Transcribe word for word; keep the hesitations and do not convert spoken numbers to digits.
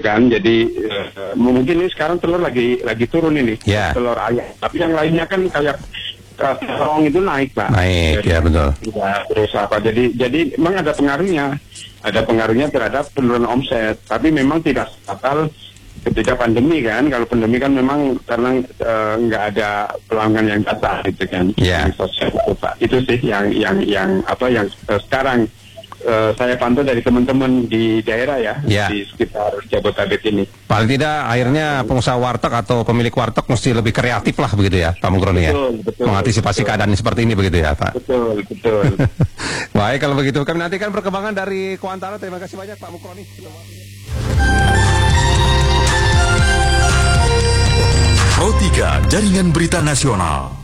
kan. Jadi uh, mungkin ini sekarang telur lagi lagi turun ini, yeah. telur ayam. Tapi yang lainnya kan kayak terong itu naik, Pak. Naik, jadi, ya betul. Ya, terus apa? Jadi jadi memang ada pengaruhnya, ada pengaruhnya terhadap penurunan omset. Tapi memang tidak fatal ketika pandemi kan. Kalau pandemi kan memang karena nggak uh, ada pelanggan yang datang gitu kan. Yeah. Yang sosial itu, Pak. Itu sih yang yang yang apa yang uh, sekarang uh, saya pantau dari teman-teman di daerah ya, yeah. di sekitar Jabodetabek ini. Paling tidak akhirnya pengusaha warteg atau pemilik warteg mesti lebih kreatif lah begitu ya, Pak Mukroni ya. Betul, betul, mengantisipasi betul. keadaan seperti ini begitu ya, Pak. Betul, betul. Baik, kalau begitu kami nantikan perkembangan dari Kuantaro. Terima kasih banyak Pak Mukroni. Pro tiga Jaringan Berita Nasional.